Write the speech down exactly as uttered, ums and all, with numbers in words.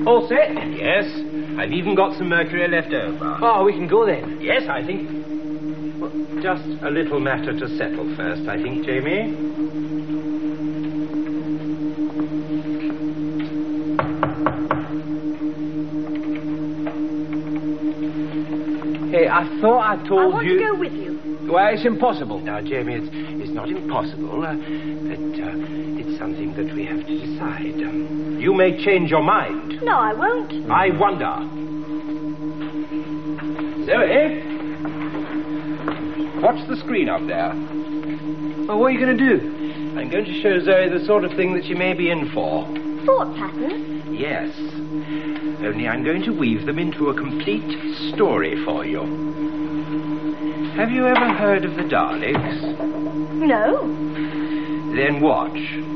All set? Yes. I've even got some mercury left over. Oh, we can go then. Yes, I think... Well, just a little matter to settle first, I think, Jamie. Hey, I thought I told you... I want you... to go with you. Well, it's impossible. Now, Jamie, it's, it's not impossible, uh, but uh, it's something that we have to decide. Um, you may change your mind. No, I won't. I wonder. Zoe? Watch the screen up there. Well, what are you going to do? I'm going to show Zoe the sort of thing that she may be in for. Thought patterns? Yes. Only I'm going to weave them into a complete story for you. Have you ever heard of the Daleks? No. Then watch.